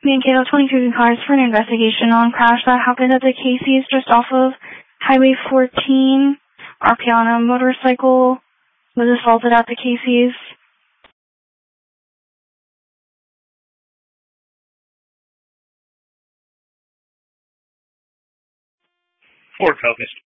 Mankato 22 cars for an investigation on crash that happened at the Casey's just off of Highway 14. RP on a motorcycle was assaulted at the Casey's. Ford Focus